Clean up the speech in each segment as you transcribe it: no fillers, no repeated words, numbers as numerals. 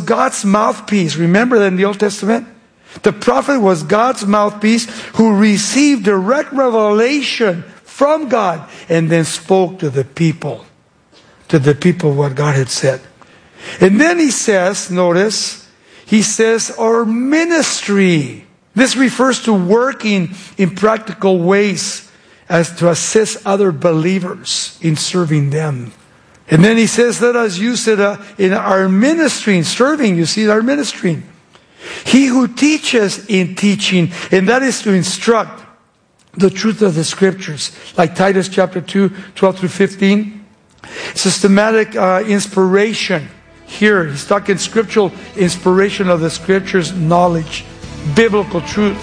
God's mouthpiece. Remember that in the Old Testament? The prophet was God's mouthpiece who received direct revelation from God and then spoke to the people what God had said. And then he says, notice, he says, our ministry. This refers to working in practical ways as to assist other believers in serving them. And then he says, let us use it in our ministry, in serving, you see, our ministry. He who teaches in teaching, and that is to instruct the truth of the Scriptures, like Titus chapter 2, 12 through 15. Systematic inspiration. Here, he's talking scriptural inspiration of the Scriptures, knowledge, biblical truth.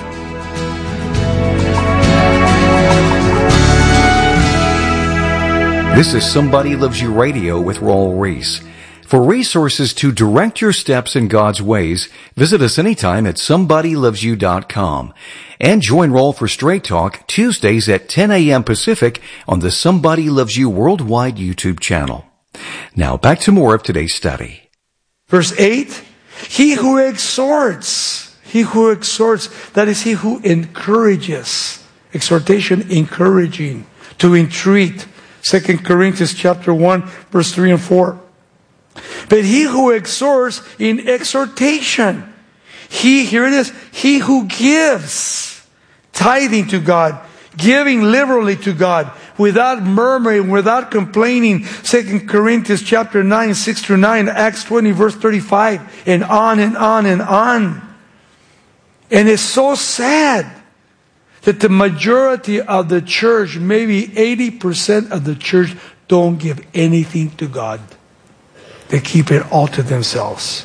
This is Somebody Loves You Radio with Raul Ries. For resources to direct your steps in God's ways, visit us anytime at somebodylovesyou.com. And join Raul for Straight Talk Tuesdays at 10 a.m. Pacific on the Somebody Loves You Worldwide YouTube channel. Now back to more of today's study. Verse 8, he who exhorts, that is he who encourages. Exhortation, encouraging, to entreat. 2 Corinthians chapter 1, verse 3 and 4. But he who exhorts in exhortation, here it is, he who gives, tithing to God, giving liberally to God, without murmuring, without complaining. 2 Corinthians chapter 9, 6 through 9, Acts 20, verse 35, and on and on and on. And it's so sad that the majority of the church, maybe 80% of the church, don't give anything to God. They keep it all to themselves.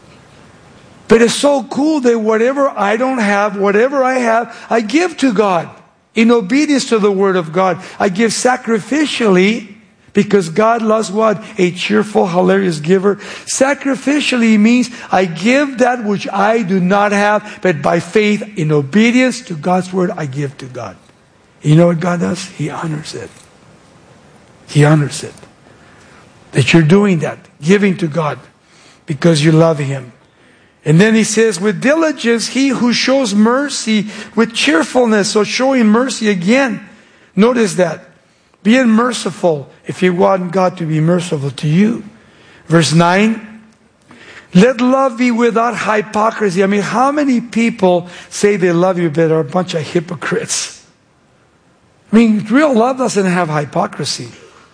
But it's so cool that whatever I don't have, whatever I have, I give to God. In obedience to the Word of God. I give sacrificially, because God loves what? A cheerful, hilarious giver. Sacrificially means I give that which I do not have, but by faith, in obedience to God's Word, I give to God. You know what God does? He honors it. He honors it. That you're doing that, giving to God, because you love Him. And then he says, with diligence, he who shows mercy with cheerfulness. So showing mercy again. Notice that. Being merciful if you want God to be merciful to you. Verse 9. Let love be without hypocrisy. I mean, how many people say they love you but are a bunch of hypocrites? I mean, real love doesn't have hypocrisy.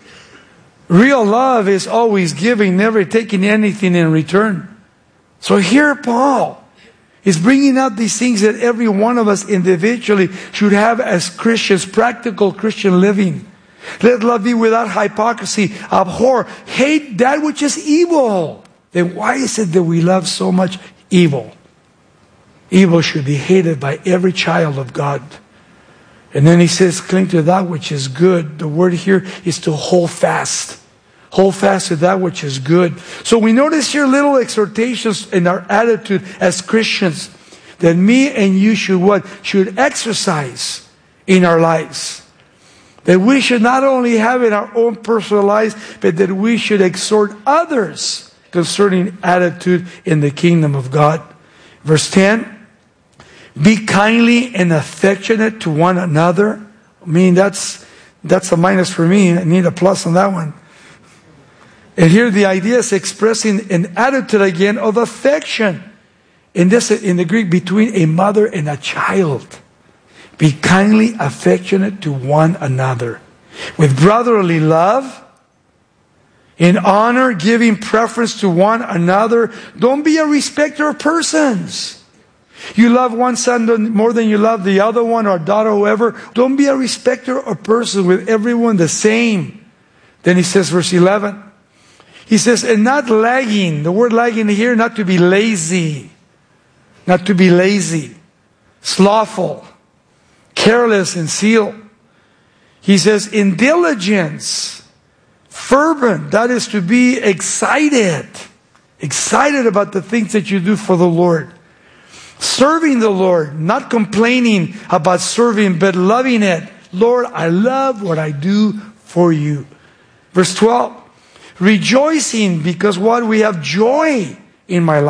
Real love is always giving, never taking anything in return. So here Paul is bringing out these things that every one of us individually should have as Christians, practical Christian living. Let love be without hypocrisy. Abhor, hate that which is evil. Then why is it that we love so much evil? Evil should be hated by every child of God. And then he says, cling to that which is good. The word here is to hold fast. Hold fast to that which is good. So we notice here little exhortations in our attitude as Christians that me and you should what? Should exercise in our lives. That we should not only have in our own personal lives, but that we should exhort others concerning attitude in the kingdom of God. Verse 10, be kindly and affectionate to one another. I mean, that's a minus for me. I need a plus on that one. And here the idea is expressing an attitude again of affection. In the Greek, between a mother and a child. Be kindly affectionate to one another. With brotherly love. In honor, giving preference to one another. Don't be a respecter of persons. You love one son more than you love the other one or daughter, whoever. Don't be a respecter of persons, with everyone the same. Then he says, verse 11. He says, and not lagging. The word lagging here, not to be lazy. Not to be lazy. Slothful. Careless and zeal. He says, in diligence. Fervent. That is to be excited. Excited about the things that you do for the Lord. Serving the Lord. Not complaining about serving, but loving it. Lord, I love what I do for you. Verse 12. Rejoicing because what? We have joy in my life.